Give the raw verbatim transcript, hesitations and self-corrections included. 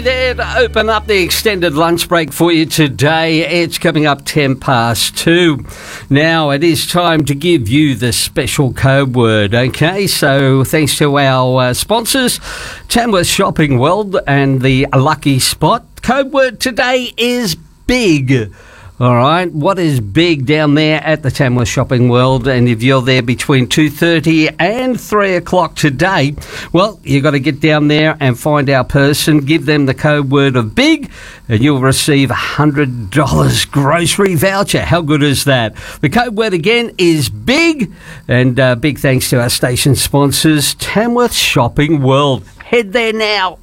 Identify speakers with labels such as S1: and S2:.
S1: There to open up the extended lunch break for you today. It's coming up ten past two. Now it is time to give you the special code word, okay? So thanks to our uh, sponsors, Tamworth Shopping World and the Lucky Spot. Code word today is big. All right, what is big down there at the Tamworth Shopping World? And if you're there between two thirty and three o'clock today, well, you've got to get down there and find our person, give them the code word of big, and you'll receive a one hundred dollars grocery voucher. How good is that? The code word again is big, and uh, big thanks to our station sponsors, Tamworth Shopping World. Head there now.